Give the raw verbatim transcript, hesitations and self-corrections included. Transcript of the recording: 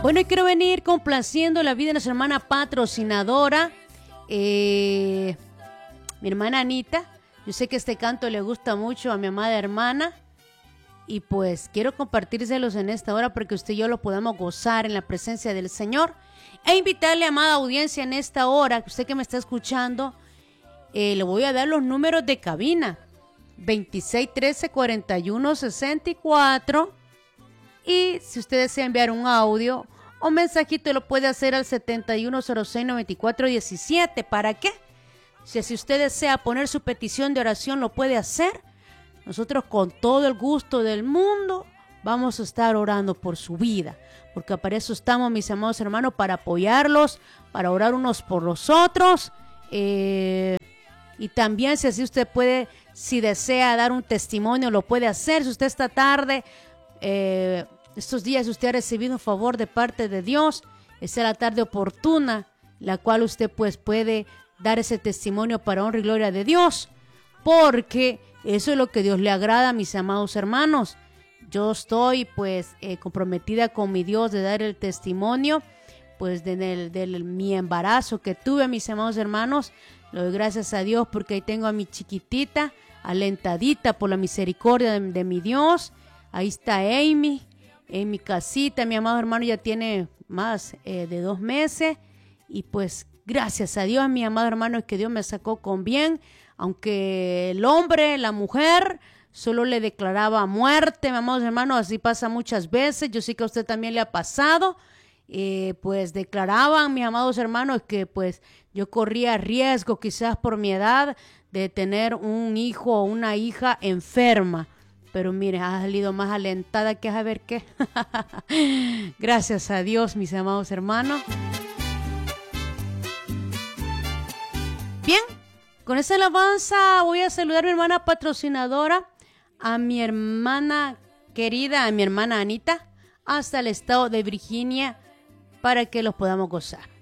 Bueno, y quiero venir complaciendo la vida de nuestra hermana patrocinadora, eh, mi hermana Anita. Yo sé que este canto le gusta mucho a mi amada hermana y pues quiero compartírselos en esta hora para que usted y yo lo podamos gozar en la presencia del Señor e invitarle, amada audiencia, en esta hora, usted que me está escuchando, eh, le voy a dar los números de cabina: veintiséis trece cuarenta y uno sesenta y cuatro. Y si usted desea enviar un audio o mensajito, lo puede hacer al setenta y uno cero seis noventa y cuatro diecisiete. ¿Para qué? Si así usted desea poner su petición de oración, lo puede hacer. Nosotros con todo el gusto del mundo vamos a estar orando por su vida, porque para eso estamos, mis amados hermanos, para apoyarlos, para orar unos por los otros. Eh, y también si así usted puede, si desea dar un testimonio, lo puede hacer. Si usted esta tarde... Eh, Estos días usted ha recibido un favor de parte de Dios, esa es la tarde oportuna, la cual usted pues puede dar ese testimonio para honra y gloria de Dios, porque eso es lo que Dios le agrada, mis amados hermanos. Yo estoy pues eh, comprometida con mi Dios de dar el testimonio pues de, de, de, de mi embarazo que tuve, mis amados hermanos. Le doy gracias a Dios porque ahí tengo a mi chiquitita, alentadita por la misericordia de, de mi Dios. Ahí está Amy. En mi casita, mi amado hermano ya tiene más eh, de dos meses y pues gracias a Dios, mi amado hermano, es que Dios me sacó con bien, aunque el hombre, la mujer, solo le declaraba muerte, mi amado hermano, así pasa muchas veces. Yo sé que a usted también le ha pasado, eh, pues declaraban, mis amados hermanos, que pues yo corría riesgo quizás por mi edad de tener un hijo o una hija enferma. Pero mire, ha salido más alentada que a ver qué. Gracias a Dios, mis amados hermanos. Bien, con esa alabanza voy a saludar a mi hermana patrocinadora, a mi hermana querida, a mi hermana Anita, hasta el estado de Virginia, para que los podamos gozar.